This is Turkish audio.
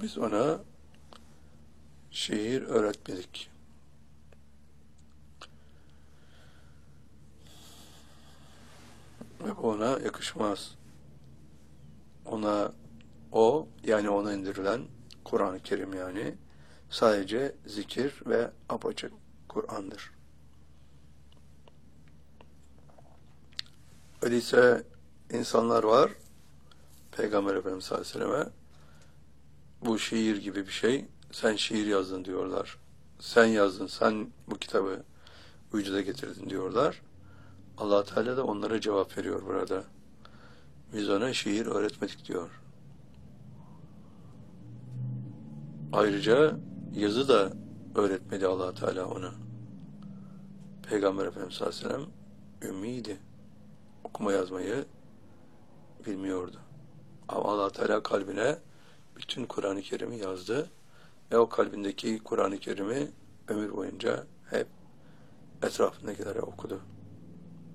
Biz ona şiir öğretmedik. Ve bu ona yakışmaz. Yani ona indirilen Kur'an-ı Kerim yani sadece zikir ve apaçık Kur'an'dır. Öyleyse insanlar var, Peygamber Efendimiz sallallahu aleyhi ve selleme bu şiir gibi bir şey, sen şiir yazdın diyorlar. Sen yazdın, sen bu kitabı vücuda getirdin diyorlar. Allah Teala da onlara cevap veriyor burada. Biz ona şiir öğretmedik diyor. Ayrıca yazı da öğretmedi Allah Teala ona. Peygamber Efendimiz sallallahu aleyhi ve sellem ümmiydi. Okuma yazmayı bilmiyordu. Ama Allah Teala kalbine bütün Kur'an-ı Kerim'i yazdı ve o kalbindeki Kur'an-ı Kerim'i ömür boyunca hep etrafındakilere okudu.